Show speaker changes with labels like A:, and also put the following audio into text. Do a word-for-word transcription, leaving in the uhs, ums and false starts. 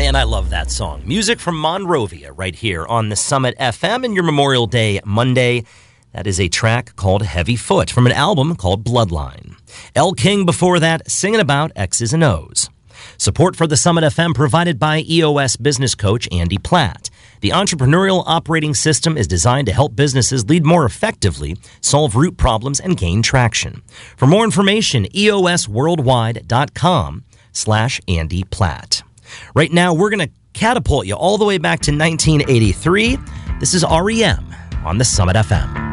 A: Man, I love that song. Music from Monrovia right here on the Summit F M and your Memorial Day Monday. That is a track called Heavy Foot from an album called Bloodline. Elle King before that, singing about X's and O's. Support for the Summit F M provided by E O S business coach Andy Platt. The entrepreneurial operating system is designed to help businesses lead more effectively, solve root problems, and gain traction. For more information, E O S worldwide dot com slash Andy Platt. Right now, we're going to catapult you all the way back to nineteen eighty-three. This is R E M on the Summit F M.